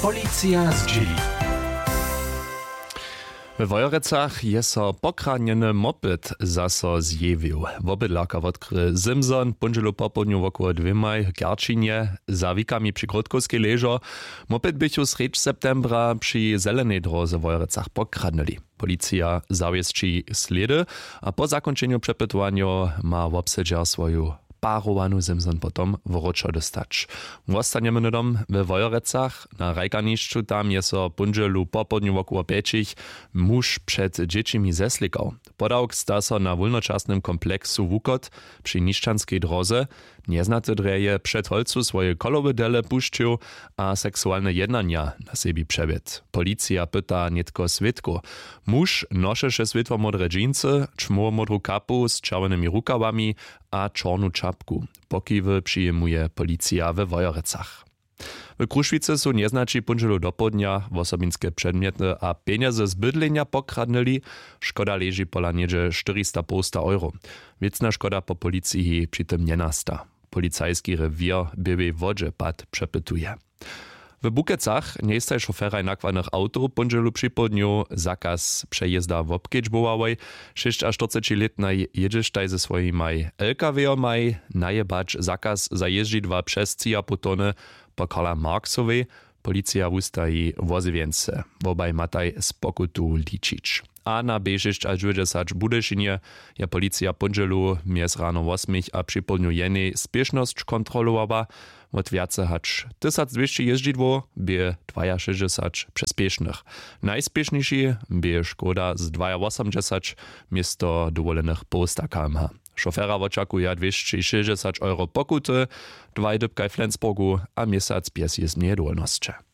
Policja z dzieli. W Wojerecach je so pokranjeny moped zaso zjewił. Wobydlaka odkry Simson, punżelu popodniu wokoło dwiemaj Garčinie, za wikami przy Krótkowskiej leżo. Moped bychu srecz septembra przy zelenej drodze w Wojerecach pokradnęli. Policja zawiesci sledy, a po zakończeniu przepytowania ma wobsedzia swoją parowanu Simson potom wrócił dostać. Wostaniemy na dom we Wojerecach, na Rajkaniszczu, tam je so punżelu popodniu wokoło pięcich muż przed dziećmi zeslikał. Podałk sta so na wolnoczasnym kompleksu Wukot przy Niszczanskiej drodze. Nieznaty dreje przed holcu swoje kolowe dele puszczył, a seksualne jednania na siebie przebiet. Policja pyta nietko świadku. Muż nosze świetło-modre dżinsy, czmowo-modrą kapu z czerwonymi rukawami a czarnu czapku. Pokiwy przyjmuje policja we Wojerecach. W Kruszwicy są nieznaczy punżelu do południa osobinske przedmioty a pieniądze z bydlenia pokradnęli. Szkoda leży pola niedzie 400 euro. Wiecna szkoda po policji przy tym nie nasta. Policajski rewier bywej wodzie pad przepytuje. W Bukecach nie jest szoferaj nakładnych auto punżelu przy południu zakaz przejezda w obkiedźbowawej. 46-letnej jedziesztaj ze swoimi LKW-ami najebacz zakaz zajeździdwa przez Ciaputony po Karla Marksowej. Policja ustaji wozy więcej. Wobaj mataj z pokutu liczyć. A na B6 a 20 Budyszynie je policja punżelu mies rano 8 a przy południu jeny spieszność kontrolowała. Od wiace hacz 1200 jeździdło bie 62 przespiesznych. Najspieszniejszy bie Škoda z 280 miesto dowolenych posta km/h. Szofera oczekuje 260 euro pokuty, 2 dybkaj w Flensburgu a miesiąc 5 jest niedolności.